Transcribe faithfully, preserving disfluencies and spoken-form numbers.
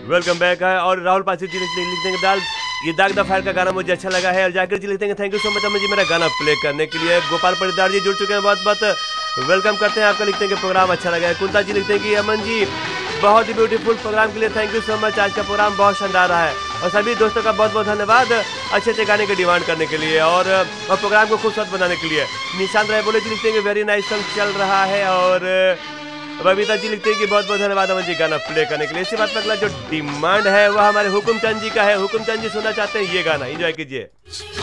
Welcome back है। और राहुल पासी जी लिखते हैं दाल ये दाग द फायर का गाना मुझे अच्छा लगा है। और जाकिर जी लिखते हैं थैंक यू सो मच मुझे मेरा गाना प्ले करने के लिए। गोपाल परिदार जी जुड़ चुके हैं, बहुत बहुत वेलकम करते हैं आपका। लिखते हैं कि प्रोग्राम अच्छा लगा है। कुंता जी लिखते हैं कि अमन जी बहुत ही ब्यूटीफुल प्रोग्राम के लिए थैंक यू सो मच। आज का प्रोग्राम बहुत शानदार रहा है और सभी दोस्तों का बहुत बहुत धन्यवाद अच्छे अच्छे गाने की डिमांड करने के लिए और, और प्रोग्राम को खूबसूरत बनाने के लिए। निशांत राय बोले जी लिखते हैं कि वेरी नाइस सॉन्ग चल रहा है। और बबीता जी लिखते हैं कि बहुत बहुत धन्यवाद अमन जी गाना प्ले करने के लिए। इसी बात पर अगला जो डिमांड है वह हमारे हुकुम चंद जी का है। हुकुम चंद जी सुनना चाहते हैं ये गाना, एंजॉय कीजिए।